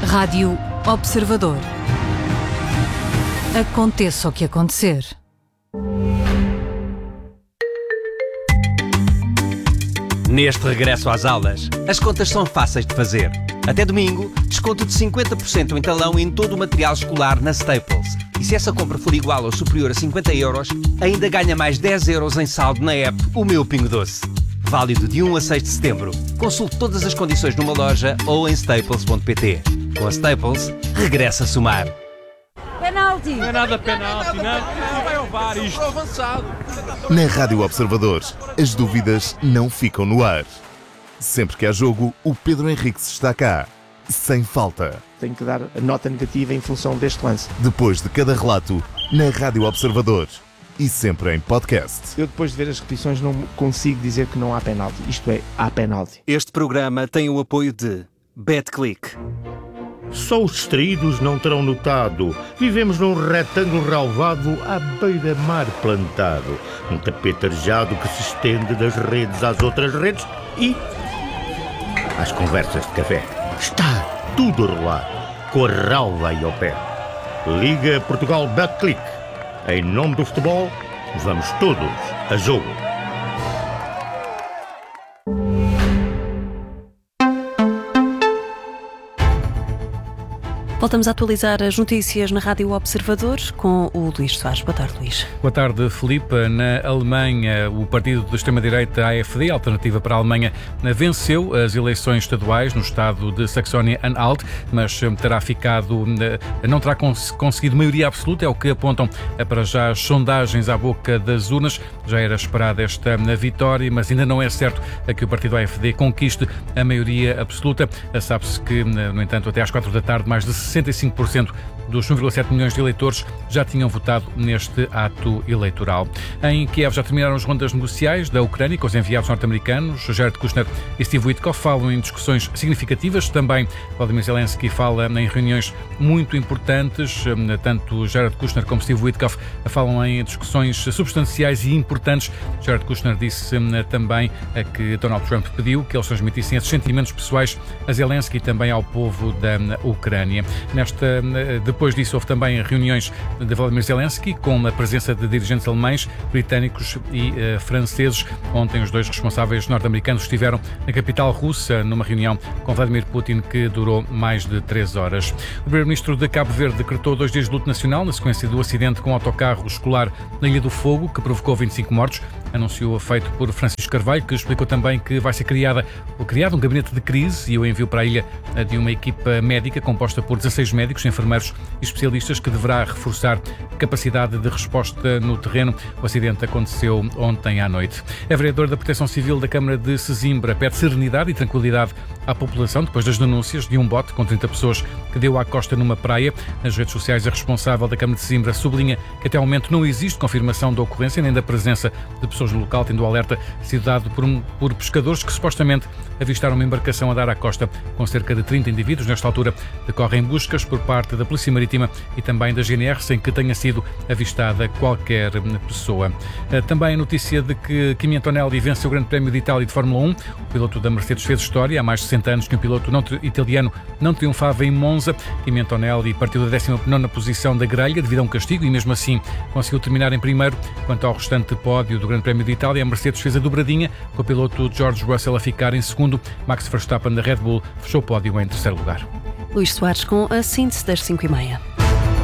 Rádio Observador. Aconteça o que acontecer. Neste regresso às aulas, as contas são fáceis de fazer. Até domingo, desconto de 50% em talão em todo o material escolar na Staples. E se essa compra for igual ou superior a 50 euros, ainda ganha mais 10 euros em saldo na app O Meu Pingo Doce. Válido de 1 a 6 de setembro. Consulte todas as condições numa loja ou em staples.pt. Com a Staples, regressa a somar. Penalti! Não é nada penalti, não vai ao VAR isto. Avançado. Na Rádio Observador, as dúvidas não ficam no ar. Sempre que há jogo, o Pedro Henriques está cá, sem falta. Tenho que dar a nota negativa em função deste lance. Depois de cada relato, na Rádio Observador e sempre em podcast. Eu, depois de ver as repetições, não consigo dizer que não há penalti. Isto é, há penalti. Este programa tem o apoio de BetClick. Só os distraídos não terão notado. Vivemos num retângulo relvado à beira-mar plantado. Um tapete arejado que se estende das redes às outras redes e às conversas de café. Está tudo a rolar, com a relva aí ao pé. Liga Portugal BetClick. Em nome do futebol, vamos todos a jogo. Voltamos a atualizar as notícias na Rádio Observador com o Luís Soares. Boa tarde, Luís. Boa tarde, Filipe. Na Alemanha, o partido de extrema-direita AfD, Alternativa para a Alemanha, venceu as eleições estaduais no estado de Saxónia-Anhalt, mas não terá conseguido maioria absoluta, é o que apontam para já as sondagens à boca das urnas. Já era esperada esta vitória, mas ainda não é certo que o partido AfD conquiste a maioria absoluta. Sabe-se que, no entanto, até às 4 da tarde, mais de 65% dos 1,7 milhões de eleitores já tinham votado neste ato eleitoral. Em Kiev já terminaram as rondas negociais da Ucrânia com os enviados norte-americanos. Jared Kushner e Steve Witkoff falam em discussões significativas. Também Volodymyr Zelensky fala em reuniões muito importantes. Tanto Jared Kushner como Steve Witkoff falam em discussões substanciais e importantes. Jared Kushner disse também que Donald Trump pediu que eles transmitissem esses sentimentos pessoais a Zelensky e também ao povo da Ucrânia. Depois disso, houve também reuniões de Volodymyr Zelensky com a presença de dirigentes alemães, britânicos e franceses. Ontem, os dois responsáveis norte-americanos estiveram na capital russa numa reunião com Vladimir Putin que durou mais de 3 horas. O primeiro-ministro de Cabo Verde decretou 2 dias de luto nacional na sequência do acidente com um autocarro escolar na Ilha do Fogo, que provocou 25 mortos. Anunciou feito por Francisco Carvalho, que explicou também que vai ser criado um gabinete de crise e o envio para a ilha de uma equipa médica composta por 16 médicos, enfermeiros e especialistas que deverá reforçar a capacidade de resposta no terreno. O acidente aconteceu ontem à noite. A vereadora da Proteção Civil da Câmara de Sesimbra pede serenidade e tranquilidade à população depois das denúncias de um bote com 30 pessoas que deu à costa numa praia. Nas redes sociais, a responsável da Câmara de Sesimbra sublinha que até ao momento não existe confirmação da ocorrência nem da presença de pessoas no local, tendo o alerta sido dado por pescadores que supostamente avistaram uma embarcação a dar à costa com cerca de 30 indivíduos. Nesta altura decorrem buscas por parte da Polícia Marítima e também da GNR sem que tenha sido avistada qualquer pessoa. Também a notícia de que Kimi Antonelli vence o Grande Prémio de Itália de Fórmula 1. O piloto da Mercedes fez história. Há mais de 60 anos que um piloto italiano não triunfava em Monza. Kimi Antonelli partiu da 19ª posição da grelha devido a um castigo e mesmo assim conseguiu terminar em primeiro. Quanto ao restante pódio do Grande Prémio de Itália, a Mercedes fez a dobradinha, com o piloto George Russell a ficar em segundo. Max Verstappen da Red Bull fechou o pódio em terceiro lugar. Luís Soares com a síntese das 5h30.